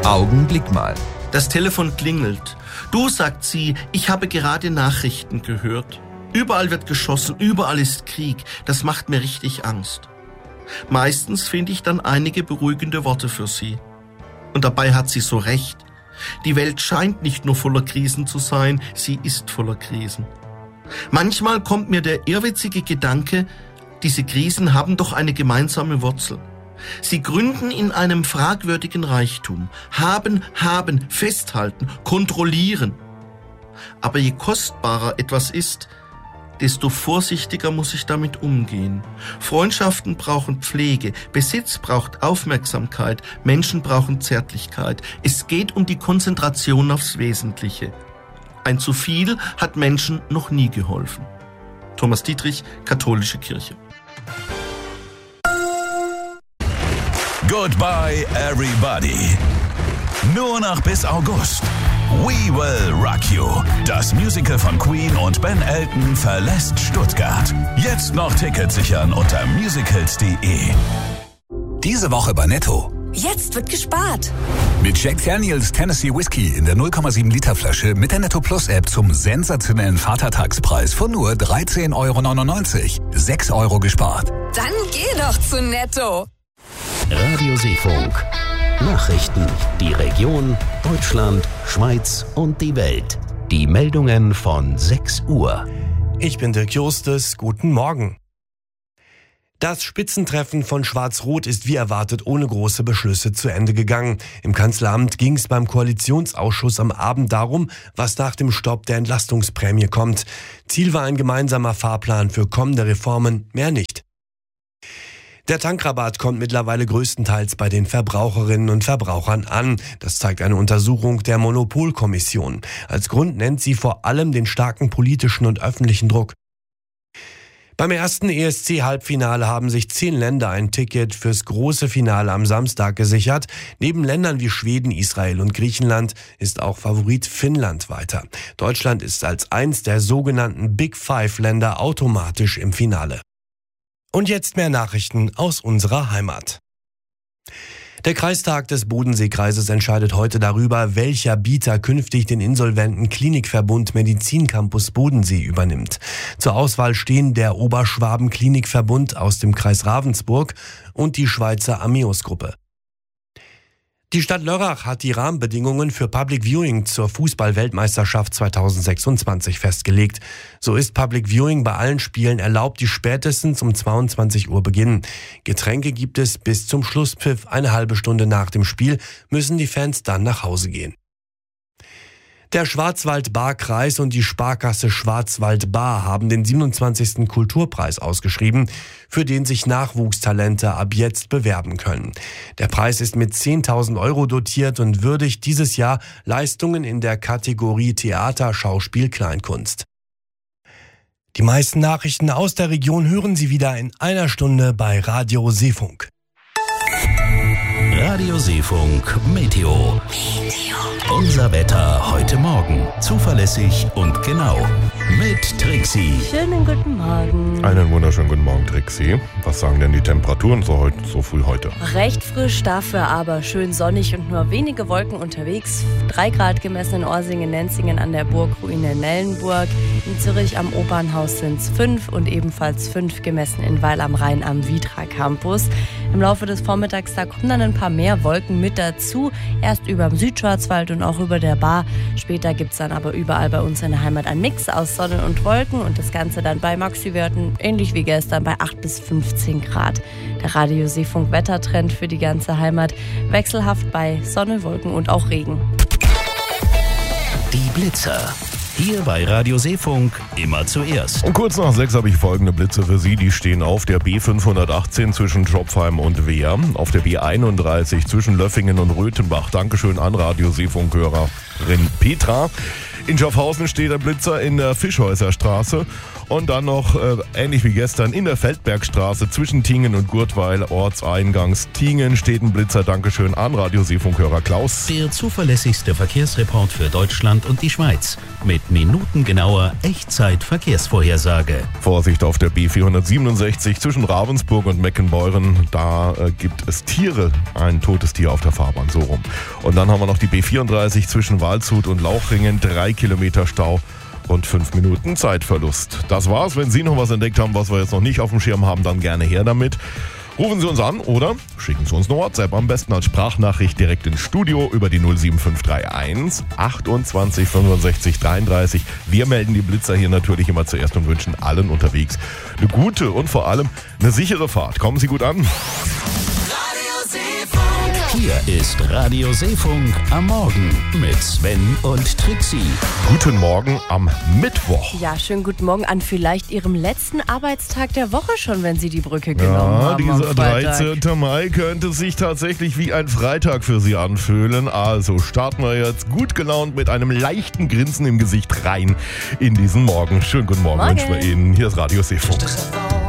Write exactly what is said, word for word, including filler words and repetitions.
Augenblick mal. Das Telefon klingelt. Du, sagt sie, ich habe gerade Nachrichten gehört. Überall wird geschossen, überall ist Krieg. Das macht mir richtig Angst. Meistens finde ich dann einige beruhigende Worte für sie. Und dabei hat sie so recht. Die Welt scheint nicht nur voller Krisen zu sein, sie ist voller Krisen. Manchmal kommt mir der irrwitzige Gedanke, diese Krisen haben doch eine gemeinsame Wurzel. Sie gründen in einem fragwürdigen Reichtum. Haben, haben, festhalten, kontrollieren. Aber je kostbarer etwas ist, desto vorsichtiger muss ich damit umgehen. Freundschaften brauchen Pflege, Besitz braucht Aufmerksamkeit, Menschen brauchen Zärtlichkeit. Es geht um die Konzentration aufs Wesentliche. Ein zu viel hat Menschen noch nie geholfen. Thomas Dietrich, Katholische Kirche. Goodbye everybody. Nur noch bis August. We Will Rock You. Das Musical von Queen und Ben Elton verlässt Stuttgart. Jetzt noch Tickets sichern unter musicals punkt de. Diese Woche bei Netto. Jetzt wird gespart. Mit Jack Daniels Tennessee Whiskey in der null Komma sieben Liter Flasche mit der Netto Plus App zum sensationellen Vatertagspreis von nur dreizehn Euro neunundneunzig. sechs Euro gespart. Dann geh doch zu Netto. Radio Seefunk. Nachrichten, die Region, Deutschland, Schweiz und die Welt. Die Meldungen von sechs Uhr. Ich bin Dirk Justus, guten Morgen. Das Spitzentreffen von Schwarz-Rot ist wie erwartet ohne große Beschlüsse zu Ende gegangen. Im Kanzleramt ging es beim Koalitionsausschuss am Abend darum, was nach dem Stopp der Entlastungsprämie kommt. Ziel war ein gemeinsamer Fahrplan für kommende Reformen, mehr nicht. Der Tankrabatt kommt mittlerweile größtenteils bei den Verbraucherinnen und Verbrauchern an. Das zeigt eine Untersuchung der Monopolkommission. Als Grund nennt sie vor allem den starken politischen und öffentlichen Druck. Beim ersten E S C-Halbfinale haben sich zehn Länder ein Ticket fürs große Finale am Samstag gesichert. Neben Ländern wie Schweden, Israel und Griechenland ist auch Favorit Finnland weiter. Deutschland ist als eins der sogenannten Big Five-Länder automatisch im Finale. Und jetzt mehr Nachrichten aus unserer Heimat. Der Kreistag des Bodenseekreises entscheidet heute darüber, welcher Bieter künftig den insolventen Klinikverbund Medizincampus Bodensee übernimmt. Zur Auswahl stehen der Oberschwaben Klinikverbund aus dem Kreis Ravensburg und die Schweizer Ameos-Gruppe. Die Stadt Lörrach hat die Rahmenbedingungen für Public Viewing zur Fußball-Weltmeisterschaft zweitausendsechsundzwanzig festgelegt. So ist Public Viewing bei allen Spielen erlaubt, die spätestens um zweiundzwanzig Uhr beginnen. Getränke gibt es bis zum Schlusspfiff. Eine halbe Stunde nach dem Spiel müssen die Fans dann nach Hause gehen. Der Schwarzwald-Baar-Kreis und die Sparkasse Schwarzwald-Baar haben den siebenundzwanzigsten Kulturpreis ausgeschrieben, für den sich Nachwuchstalente ab jetzt bewerben können. Der Preis ist mit zehntausend Euro dotiert und würdigt dieses Jahr Leistungen in der Kategorie Theater, Schauspiel, Kleinkunst. Die meisten Nachrichten aus der Region hören Sie wieder in einer Stunde bei Radio Seefunk. Radio Seefunk Meteo. Unser Wetter heute Morgen. Zuverlässig und genau. Mit Trixie. Schönen guten Morgen. Einen wunderschönen guten Morgen, Trixie. Was sagen denn die Temperaturen so, heute, so früh heute? Recht frisch, dafür aber schön sonnig und nur wenige Wolken unterwegs. Drei Grad gemessen in Orsingen, Nenzingen an der Burgruine Nellenburg. In Zürich am Opernhaus sind es fünf und ebenfalls fünf gemessen in Weil am Rhein am Vitra Campus. Im Laufe des Vormittags, da kommen dann ein paar mehr Wolken mit dazu. Erst über dem Südschwarzwald und auch über der Baar. Später gibt es dann aber überall bei uns in der Heimat einen Mix aus Sonne und Wolken und das Ganze dann bei Maxi-Werten, ähnlich wie gestern, bei acht bis fünfzehn Grad. Der Radio Seefunk Wettertrend für die ganze Heimat. Wechselhaft bei Sonne, Wolken und auch Regen. Die Blitzer. Hier bei Radio Seefunk immer zuerst. Und kurz nach sechs habe ich folgende Blitze für Sie. Die stehen auf der B fünfhundertachtzehn zwischen Schopfheim und Wehr, auf der B einunddreißig zwischen Löffingen und Röthenbach. Dankeschön an Radio Seefunk-Hörerin Petra. In Schaffhausen steht der Blitzer in der Fischhäuser Straße Und dann noch, äh, ähnlich wie gestern, in der Feldbergstraße zwischen Tingen und Gurtweil, Ortseingangs Tingen, steht ein Blitzer. Dankeschön an Radioseefunkhörer Klaus. Der zuverlässigste Verkehrsreport für Deutschland und die Schweiz. Mit minutengenauer Echtzeit-Verkehrsvorhersage. Vorsicht auf der B vierhundertsiebenundsechzig zwischen Ravensburg und Meckenbeuren. Da äh, gibt es Tiere, ein totes Tier auf der Fahrbahn, so rum. Und dann haben wir noch die B vierunddreißig zwischen Waldshut und Lauchringen, drei Kilometer Stau. Und fünf Minuten Zeitverlust. Das war's. Wenn Sie noch was entdeckt haben, was wir jetzt noch nicht auf dem Schirm haben, dann gerne her damit. Rufen Sie uns an oder schicken Sie uns eine WhatsApp. Am besten als Sprachnachricht direkt ins Studio über die null sieben fünf drei eins achtundzwanzig fünfundsechzig dreiunddreißig. Wir melden die Blitzer hier natürlich immer zuerst und wünschen allen unterwegs eine gute und vor allem eine sichere Fahrt. Kommen Sie gut an. Hier ist Radio Seefunk am Morgen mit Sven und Trixie. Guten Morgen am Mittwoch. Ja, schönen guten Morgen an vielleicht Ihrem letzten Arbeitstag der Woche schon, wenn Sie die Brücke genommen Ja, haben. dieser am Freitag. dreizehnten Mai könnte sich tatsächlich wie ein Freitag für Sie anfühlen. Also starten wir jetzt gut gelaunt mit einem leichten Grinsen im Gesicht rein in diesen Morgen. Schönen guten Morgen, Morgen. wünschen wir Ihnen. Hier ist Radio Seefunk.